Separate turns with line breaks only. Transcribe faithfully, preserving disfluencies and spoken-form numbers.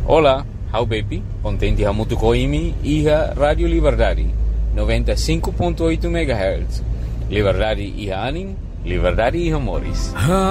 Olá, how baby, contente a muito coimi e a Rádio Liberdade, noventa e cinco ponto oito megahertz. Liberdade e anim, liberdade e amores.